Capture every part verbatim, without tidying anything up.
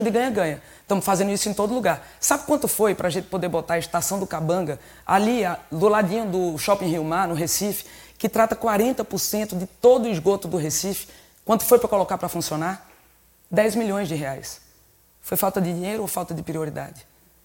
de ganha-ganha. Estamos fazendo isso em todo lugar. Sabe quanto foi para a gente poder botar a Estação do Cabanga, ali do ladinho do Shopping Rio Mar, no Recife, que trata quarenta por cento de todo o esgoto do Recife? Quanto foi para colocar para funcionar? dez milhões de reais. Foi falta de dinheiro ou falta de prioridade?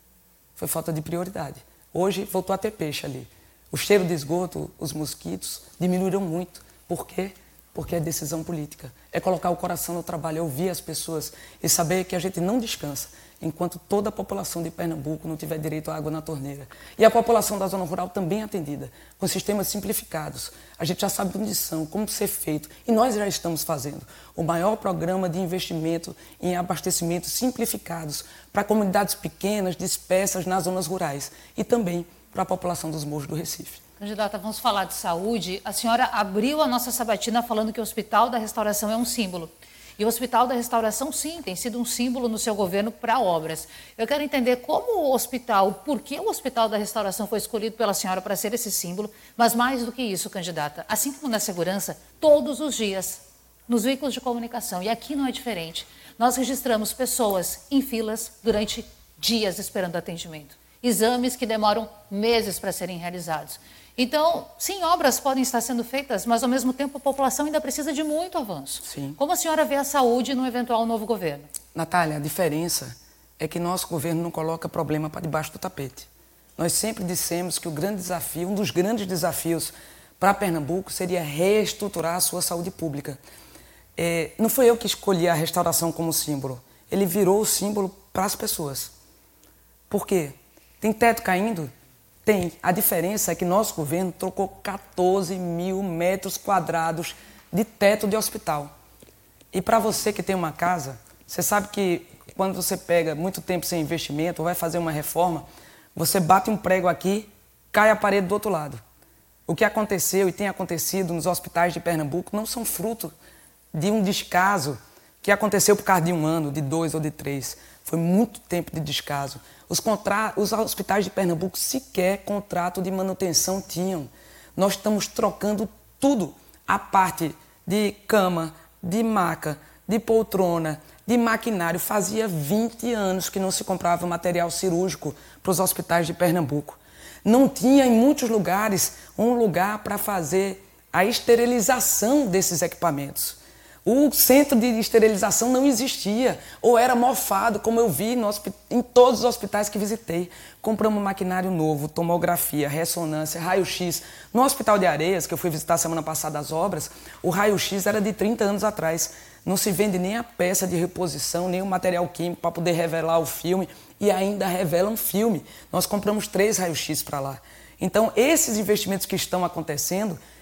Foi falta de prioridade. Hoje voltou a ter peixe ali. O cheiro de esgoto, os mosquitos diminuíram muito. Por quê? Porque é decisão política. É colocar o coração no trabalho, é ouvir as pessoas e saber que a gente não descansa enquanto toda a população de Pernambuco não tiver direito à água na torneira. E a população da zona rural também atendida, com sistemas simplificados. A gente já sabe onde são, como ser feito, e nós já estamos fazendo o maior programa de investimento em abastecimentos simplificados para comunidades pequenas, dispersas nas zonas rurais e também para a população dos morros do Recife. Candidata, vamos falar de saúde. A senhora abriu a nossa sabatina falando que o Hospital da Restauração é um símbolo. E o Hospital da Restauração, sim, tem sido um símbolo no seu governo para obras. Eu quero entender como o hospital, por que o Hospital da Restauração foi escolhido pela senhora para ser esse símbolo, mas mais do que isso, candidata, assim como na segurança, todos os dias, nos veículos de comunicação, e aqui não é diferente, nós registramos pessoas em filas durante dias esperando atendimento. Exames que demoram meses para serem realizados. Então, sim, obras podem estar sendo feitas, mas ao mesmo tempo a população ainda precisa de muito avanço. Sim. Como a senhora vê a saúde no eventual novo governo? Natália, a diferença é que nosso governo não coloca problema para debaixo do tapete. Nós sempre dissemos que o grande desafio, um dos grandes desafios para Pernambuco seria reestruturar a sua saúde pública. É, não foi eu que escolhi a restauração como símbolo. Ele virou o símbolo para as pessoas. Por quê? Tem teto caindo? Tem. A diferença é que nosso governo trocou quatorze mil metros quadrados de teto de hospital. E para você que tem uma casa, você sabe que quando você pega muito tempo sem investimento, ou vai fazer uma reforma, você bate um prego aqui, cai a parede do outro lado. O que aconteceu e tem acontecido nos hospitais de Pernambuco não são fruto de um descaso que aconteceu por causa de um ano, de dois ou de três. Foi muito tempo de descaso. Os, contra... Os hospitais de Pernambuco sequer contrato de manutenção tinham. Nós estamos trocando tudo. A parte de cama, de maca, de poltrona, de maquinário. Fazia vinte anos que não se comprava material cirúrgico para os hospitais de Pernambuco. Não tinha em muitos lugares um lugar para fazer a esterilização desses equipamentos. O centro de esterilização não existia, ou era mofado, como eu vi no, em todos os hospitais que visitei. Compramos maquinário novo, tomografia, ressonância, raio-x. No Hospital de Areias, que eu fui visitar semana passada as obras, o raio-x era de trinta anos atrás. Não se vende nem a peça de reposição, nem o material químico para poder revelar o filme, e ainda revelam filme. Nós compramos três raio-x para lá. Então, esses investimentos que estão acontecendo